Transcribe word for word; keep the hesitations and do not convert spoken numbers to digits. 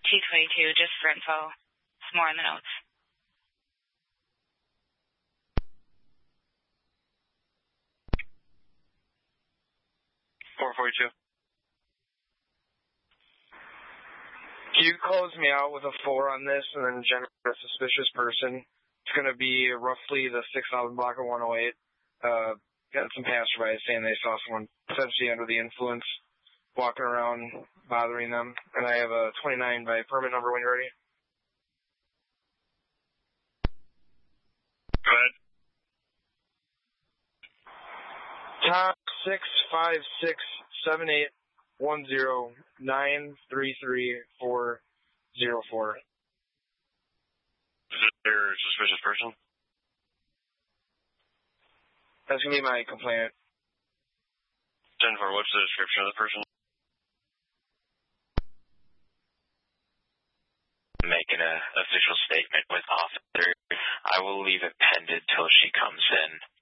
T twenty-two, just for info. It's more in the notes. four forty-two. Can you close me out with a four on this and then generate a suspicious person? It's going to be roughly the six thousand block of one oh eight. Uh, got some passersby saying they saw someone potentially under the influence walking around bothering them. And I have a twenty-nine by permit number when you're ready. Go ahead. Top six five six seven eight one zero nine three three four zero four. Is it your suspicious person? That's gonna be my complaint. ten four, what's the description of the person? Making an official statement with officer. I will leave it pending till she comes in.